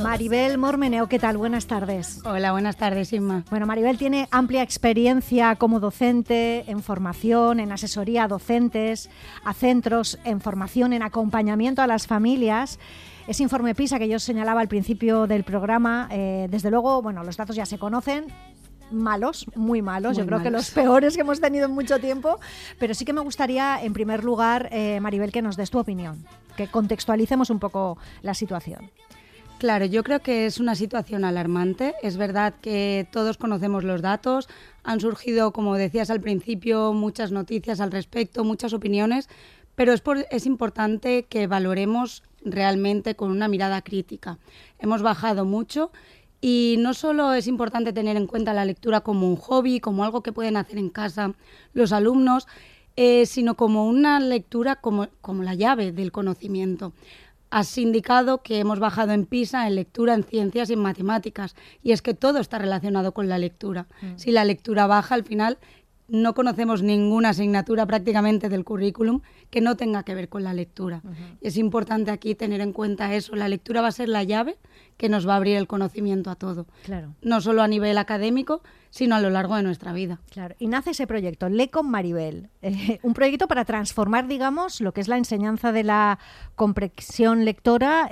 Maribel Mormeneu, ¿qué tal? Buenas tardes. Hola, buenas tardes, Inma. Bueno, Maribel tiene amplia experiencia como docente en formación, en asesoría a docentes, a centros, en formación, en acompañamiento a las familias. Ese informe PISA que yo señalaba al principio del programa, desde luego, bueno, los datos ya se conocen. Malos, muy malos, yo creo que los peores que hemos tenido en mucho tiempo, pero sí que me gustaría, en primer lugar, Maribel, que nos des tu opinión, que contextualicemos un poco la situación. Claro, yo creo que es una situación alarmante. Es verdad que todos conocemos los datos, han surgido, como decías al principio, muchas noticias al respecto, muchas opiniones, pero es importante que valoremos realmente con una mirada crítica. Hemos bajado mucho. Y no solo es importante tener en cuenta la lectura como un hobby, como algo que pueden hacer en casa los alumnos, sino como una lectura como la llave del conocimiento. Has indicado que hemos bajado en PISA, en lectura, en ciencias y en matemáticas, y es que todo está relacionado con la lectura. Si la lectura baja, al final no conocemos ninguna asignatura prácticamente del currículum que no tenga que ver con la lectura. Y es importante aquí tener en cuenta eso. La lectura va a ser la llave que nos va a abrir el conocimiento a todo. Claro. No solo a nivel académico, sino a lo largo de nuestra vida. Claro. Y nace ese proyecto, Lee con Maribel. Un proyecto para transformar, digamos, lo que es la enseñanza de la comprensión lectora,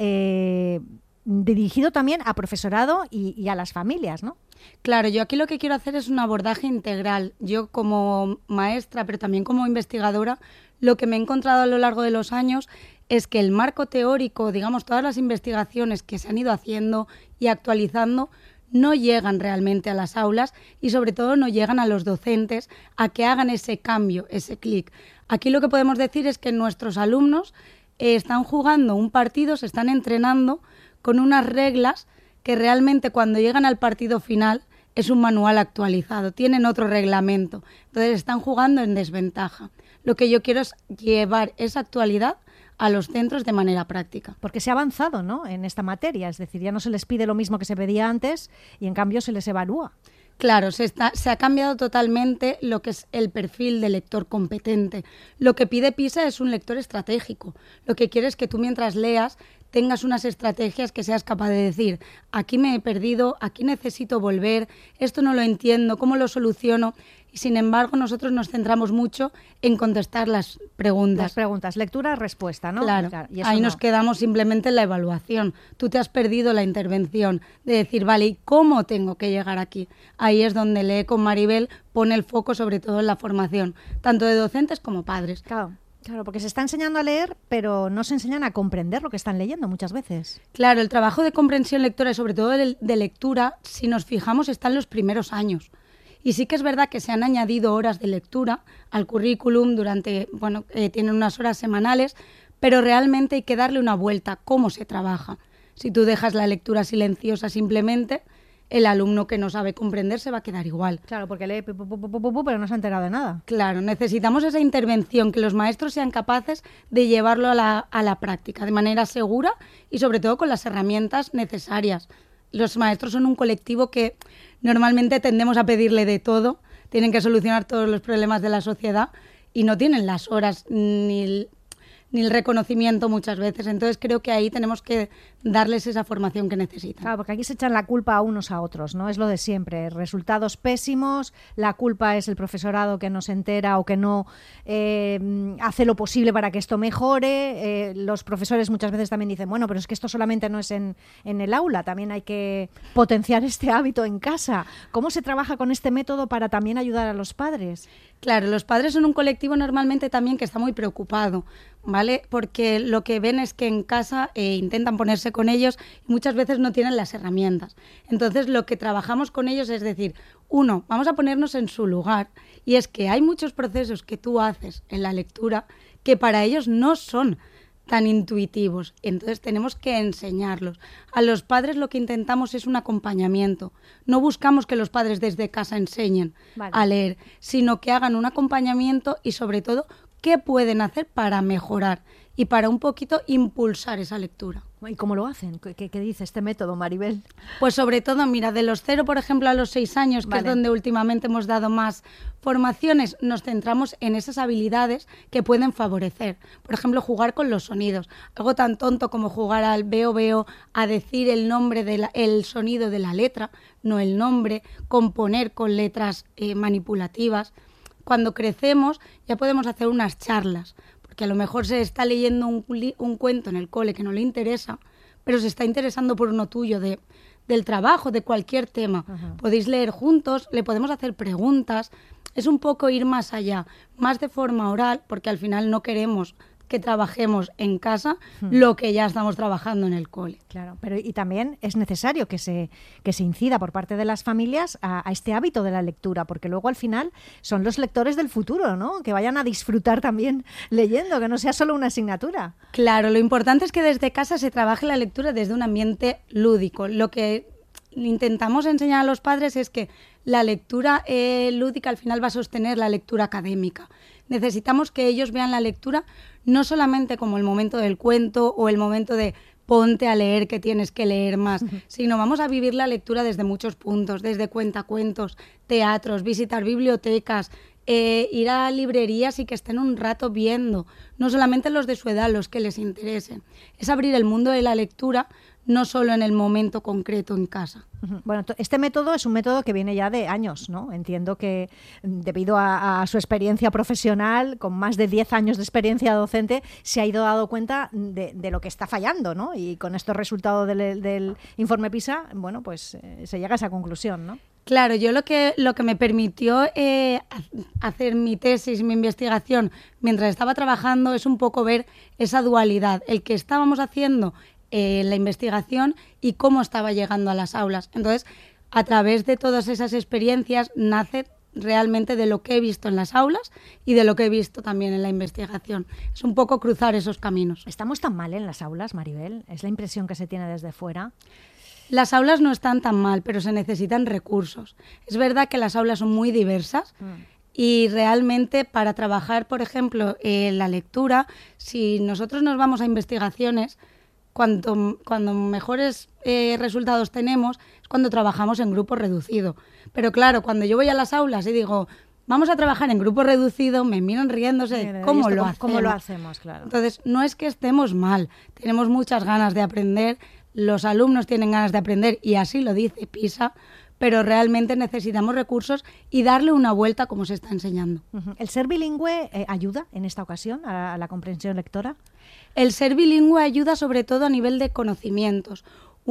dirigido también a profesorado y a las familias, ¿no? Claro, yo aquí lo que quiero hacer es un abordaje integral. Yo como maestra, pero también como investigadora, lo que me he encontrado a lo largo de los años es que el marco teórico, digamos, todas las investigaciones que se han ido haciendo y actualizando, no llegan realmente a las aulas y sobre todo no llegan a los docentes a que hagan ese cambio, ese clic. Aquí lo que podemos decir es que nuestros alumnos están jugando un partido, se están entrenando con unas reglas que realmente cuando llegan al partido final es un manual actualizado, tienen otro reglamento, entonces están jugando en desventaja. Lo que yo quiero es llevar esa actualidad a los centros de manera práctica. Porque se ha avanzado, ¿no?, en esta materia, es decir, ya no se les pide lo mismo que se pedía antes y en cambio se les evalúa. Claro, se ha cambiado totalmente lo que es el perfil de lector competente. Lo que pide PISA es un lector estratégico. Lo que quiere es que tú mientras leas tengas unas estrategias que seas capaz de decir, aquí me he perdido, aquí necesito volver, esto no lo entiendo, ¿cómo lo soluciono? Y sin embargo, nosotros nos centramos mucho en contestar las preguntas. Las preguntas, lectura, respuesta, ¿no? Claro, y eso ahí no. nos quedamos simplemente en la evaluación. Tú te has perdido la intervención de decir, vale, ¿y cómo tengo que llegar aquí? Ahí es donde Lee con Maribel pone el foco sobre todo en la formación, tanto de docentes como padres. Claro, porque se está enseñando a leer, pero no se enseñan a comprender lo que están leyendo muchas veces. Claro, el trabajo de comprensión lectora y sobre todo de lectura, si nos fijamos, está en los primeros años. Y sí que es verdad que se han añadido horas de lectura al currículum tienen unas horas semanales, pero realmente hay que darle una vuelta a cómo se trabaja. Si tú dejas la lectura silenciosa simplemente, el alumno que no sabe comprender se va a quedar igual. Claro, porque lee pero no se ha enterado de nada. Claro, necesitamos esa intervención, que los maestros sean capaces de llevarlo a la práctica de manera segura y sobre todo con las herramientas necesarias. Los maestros son un colectivo que normalmente tendemos a pedirle de todo, tienen que solucionar todos los problemas de la sociedad y no tienen las horas ni el reconocimiento muchas veces. Entonces creo que ahí tenemos que darles esa formación que necesitan. Claro, porque aquí se echan la culpa a unos a otros, ¿no? Es lo de siempre, resultados pésimos, la culpa es el profesorado que no se entera o que no hace lo posible para que esto mejore. Los profesores muchas veces también dicen, bueno, pero es que esto solamente no es en el aula, también hay que potenciar este hábito en casa. ¿Cómo se trabaja con este método para también ayudar a los padres? Claro, los padres son un colectivo normalmente también que está muy preocupado, ¿vale? Porque lo que ven es que en casa intentan ponerse con ellos y muchas veces no tienen las herramientas. Entonces, lo que trabajamos con ellos es decir, uno, vamos a ponernos en su lugar, y es que hay muchos procesos que tú haces en la lectura que para ellos no son tan intuitivos, entonces tenemos que enseñarlos. A los padres lo que intentamos es un acompañamiento. No buscamos que los padres desde casa enseñen a leer, sino que hagan un acompañamiento y sobre todo qué pueden hacer para mejorar y para un poquito impulsar esa lectura. ¿Y cómo lo hacen? ¿Qué dice este método, Maribel? Pues sobre todo, mira, de los 0, por ejemplo, a los 6 años, que es donde últimamente hemos dado más formaciones, nos centramos en esas habilidades que pueden favorecer. Por ejemplo, jugar con los sonidos. Algo tan tonto como jugar al veo, a decir el nombre, el sonido de la letra, no el nombre, componer con letras manipulativas. Cuando crecemos ya podemos hacer unas charlas, porque a lo mejor se está leyendo un cuento en el cole que no le interesa, pero se está interesando por uno tuyo, del trabajo, de cualquier tema. Uh-huh. Podéis leer juntos, le podemos hacer preguntas. Es un poco ir más allá, más de forma oral, porque al final no queremos que trabajemos en casa lo que ya estamos trabajando en el cole. Claro, pero y también es necesario que se incida por parte de las familias a este hábito de la lectura, porque luego al final son los lectores del futuro, ¿no? Que vayan a disfrutar también leyendo, que no sea solo una asignatura. Claro, lo importante es que desde casa se trabaje la lectura desde un ambiente lúdico. Lo que intentamos enseñar a los padres es que la lectura lúdica al final va a sostener la lectura académica. Necesitamos que ellos vean la lectura no solamente como el momento del cuento o el momento de ponte a leer que tienes que leer más, sino vamos a vivir la lectura desde muchos puntos, desde cuentacuentos, teatros, visitar bibliotecas, ir a librerías y que estén un rato viendo, no solamente los de su edad, los que les interesen. Es abrir el mundo de la lectura no solo en el momento concreto en casa. Bueno, este método es un método que viene ya de años, ¿no? Entiendo que debido a su experiencia profesional, con más de 10 años de experiencia docente, se ha ido dando cuenta de lo que está fallando, ¿no? Y con estos resultados del informe PISA, bueno, pues se llega a esa conclusión, ¿no? Claro, yo lo que me permitió hacer mi tesis, mi investigación, mientras estaba trabajando, es un poco ver esa dualidad, el que estábamos haciendo la investigación y cómo estaba llegando a las aulas. Entonces, a través de todas esas experiencias nace realmente de lo que he visto en las aulas y de lo que he visto también en la investigación. Es un poco cruzar esos caminos. ¿Estamos tan mal en las aulas, Maribel? ¿Es la impresión que se tiene desde fuera? Las aulas no están tan mal, pero se necesitan recursos. Es verdad que las aulas son muy diversas y realmente para trabajar, por ejemplo, la lectura, si nosotros nos vamos a investigaciones, cuanto mejores resultados tenemos es cuando trabajamos en grupo reducido. Pero claro, cuando yo voy a las aulas y digo, vamos a trabajar en grupo reducido, me miran riéndose, ¿cómo lo hacemos? ¿Cómo lo hacemos? Claro. Entonces, no es que estemos mal, tenemos muchas ganas de aprender, los alumnos tienen ganas de aprender y así lo dice PISA, pero realmente necesitamos recursos y darle una vuelta como se está enseñando. ¿El ser bilingüe ayuda en esta ocasión a la comprensión lectora? El ser bilingüe ayuda sobre todo a nivel de conocimientos.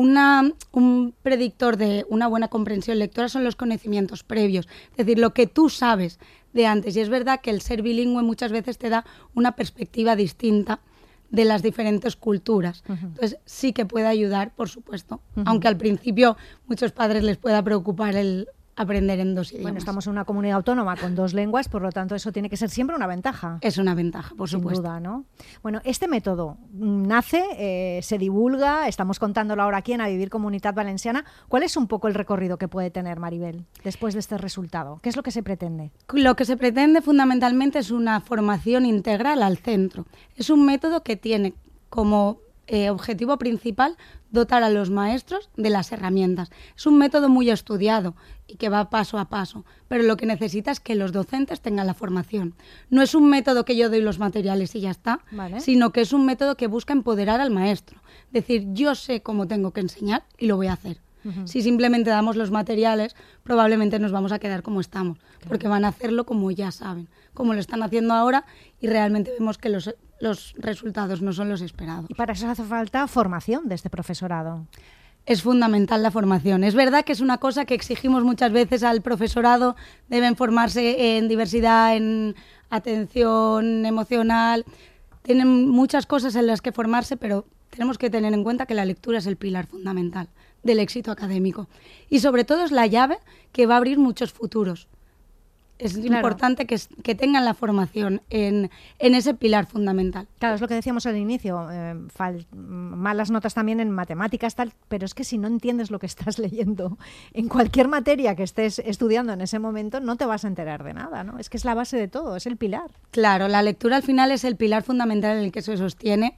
Un predictor de una buena comprensión lectora son los conocimientos previos, es decir, lo que tú sabes de antes. Y es verdad que el ser bilingüe muchas veces te da una perspectiva distinta de las diferentes culturas. Entonces sí que puede ayudar, por supuesto, aunque al principio muchos padres les pueda preocupar el aprender en 2 idiomas. Bueno, estamos en una comunidad autónoma con 2 lenguas, por lo tanto eso tiene que ser siempre una ventaja. Es una ventaja, por supuesto. Sin duda, ¿no? Bueno, este método nace, se divulga, estamos contándolo ahora aquí en A Vivir Comunitat Valenciana. ¿Cuál es un poco el recorrido que puede tener, Maribel, después de este resultado? ¿Qué es lo que se pretende? Lo que se pretende fundamentalmente es una formación integral al centro. Es un método que tiene como objetivo principal dotar a los maestros de las herramientas. Es un método muy estudiado y que va paso a paso, pero lo que necesita es que los docentes tengan la formación. No es un método que yo doy los materiales y ya está, ¿vale? Sino que es un método que busca empoderar al maestro. Es decir, yo sé cómo tengo que enseñar y lo voy a hacer. Si simplemente damos los materiales, probablemente nos vamos a quedar como estamos, porque van a hacerlo como ya saben, como lo están haciendo ahora y realmente vemos que los resultados no son los esperados. Y para eso hace falta formación de este profesorado. Es fundamental la formación. Es verdad que es una cosa que exigimos muchas veces al profesorado, deben formarse en diversidad, en atención emocional, tienen muchas cosas en las que formarse, pero tenemos que tener en cuenta que la lectura es el pilar fundamental del éxito académico y sobre todo es la llave que va a abrir muchos futuros. Es importante que tengan la formación en ese pilar fundamental. Claro, es lo que decíamos al inicio, malas notas también en matemáticas, tal, pero es que si no entiendes lo que estás leyendo en cualquier materia que estés estudiando en ese momento, no te vas a enterar de nada, ¿no? Es que es la base de todo, es el pilar. Claro, la lectura al final es el pilar fundamental en el que se sostiene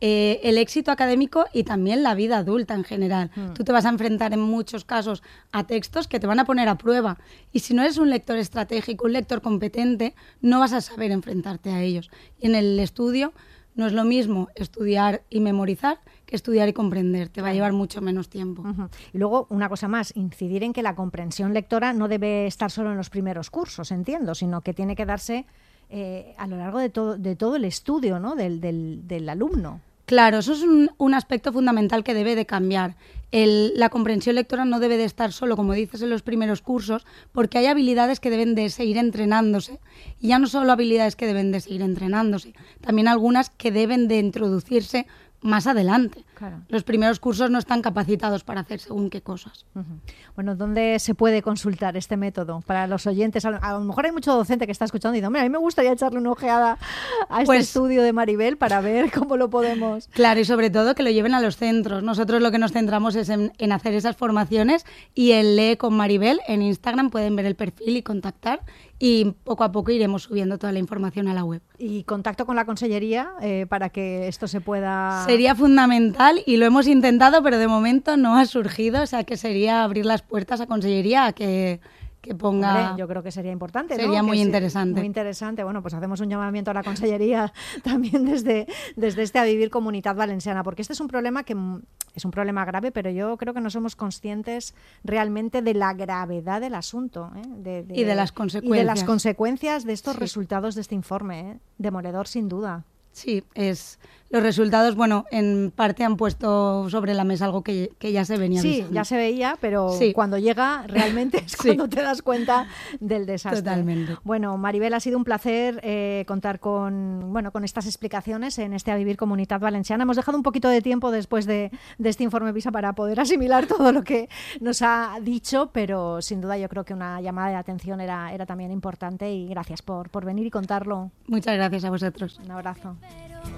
el éxito académico y también la vida adulta en general. Tú te vas a enfrentar en muchos casos a textos que te van a poner a prueba y si no eres un lector estratégico, un lector competente, no vas a saber enfrentarte a ellos. Y en el estudio no es lo mismo estudiar y memorizar que estudiar y comprender. Te va a llevar mucho menos tiempo. Y luego, una cosa más, incidir en que la comprensión lectora no debe estar solo en los primeros cursos, entiendo, sino que tiene que darse a lo largo de todo el estudio, ¿no? del alumno. Claro, eso es un aspecto fundamental que debe de cambiar. La comprensión lectora no debe de estar solo, como dices, en los primeros cursos, porque hay habilidades que deben de seguir entrenándose. Y ya no solo habilidades que deben de seguir entrenándose, también algunas que deben de introducirse más adelante. Claro. Los primeros cursos no están capacitados para hacer según qué cosas. Bueno, ¿dónde se puede consultar este método para los oyentes? A lo mejor hay mucho docente que está escuchando y dice, hombre, a mí me gustaría echarle una ojeada a este estudio de Maribel para ver cómo lo podemos... Claro, y sobre todo que lo lleven a los centros. Nosotros lo que nos centramos es en hacer esas formaciones y en Lee con Maribel en Instagram pueden ver el perfil y contactar y poco a poco iremos subiendo toda la información a la web. ¿Y contacto con la consellería para que esto se pueda...? Sería fundamental y lo hemos intentado, pero de momento no ha surgido, o sea que sería abrir las puertas a consellería a que ponga... Hombre, yo creo que sería importante, ¿no? Sería muy interesante. Muy interesante. Bueno, pues hacemos un llamamiento a la consellería también desde este A Vivir Comunitat Valenciana, porque este es un problema que es un problema grave, pero yo creo que no somos conscientes realmente de la gravedad del asunto, ¿eh? Y de las consecuencias. Y de las consecuencias de estos resultados de este informe, ¿eh? Demoledor sin duda. Sí, los resultados, bueno, en parte han puesto sobre la mesa algo que ya se venía Sí, avisando. ya se veía, pero cuando llega realmente es cuando te das cuenta del desastre. Totalmente. Bueno, Maribel, ha sido un placer contar con estas explicaciones en este A Vivir Comunitat Valenciana. Hemos dejado un poquito de tiempo después de este informe PISA para poder asimilar todo lo que nos ha dicho, pero sin duda yo creo que una llamada de atención era también importante y gracias por venir y contarlo. Muchas gracias a vosotros. Un abrazo.